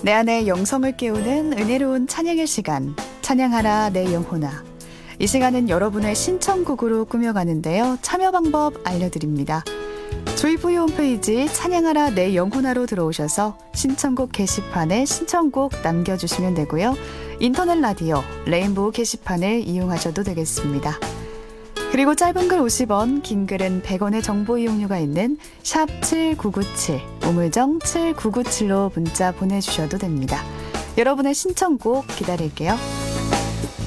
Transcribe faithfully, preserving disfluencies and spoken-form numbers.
내 안에 영성을 깨우는 은혜로운 찬양의 시간, 찬양하라 내 영혼아. 이 시간은 여러분의 신청곡으로 꾸며가는데요. 참여 방법 알려드립니다. 조이포유 홈페이지 찬양하라 내 영혼아로 들어오셔서 신청곡 게시판에 신청곡 남겨주시면 되고요. 인터넷 라디오 레인보우 게시판을 이용하셔도 되겠습니다. 그리고 짧은 글 오십 원, 긴 글은 백 원의 정보 이용료가 있는 샵 칠구구칠, 우물정 칠구구칠로 문자 보내주셔도 됩니다. 여러분의 신청곡 기다릴게요.